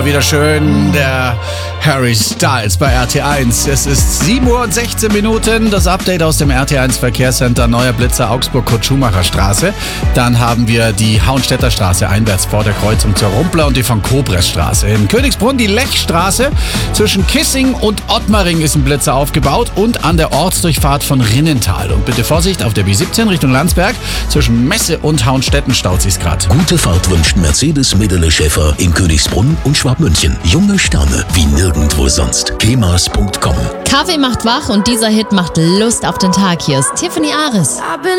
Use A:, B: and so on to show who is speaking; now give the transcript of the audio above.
A: mal wieder schön. Der Harry Styles bei RT1. Es ist 7:16 Uhr. Das Update aus dem RT1 Verkehrscenter Neuer Blitzer Augsburg-Kurt-Schumacher Straße. Dann haben wir die Hauenstädter Straße einwärts vor der Kreuzung zur Rumpler und die von Kobres Straße. In Königsbrunn die Lechstraße. Zwischen Kissing und Ottmaring ist ein Blitzer aufgebaut und an der Ortsdurchfahrt von Rinnental. Und bitte Vorsicht auf der B17 Richtung Landsberg. Zwischen Messe und Hauenstetten staut sich's gerade.
B: Gute Fahrt wünscht Mercedes Medele Schäfer in Königsbrunn und Schwabmünchen. Junge Sterne wie nirgendwo sonst. kemas.com.
C: Kaffee macht wach und dieser Hit macht Lust auf den Tag. Hier ist Tiffany Aris.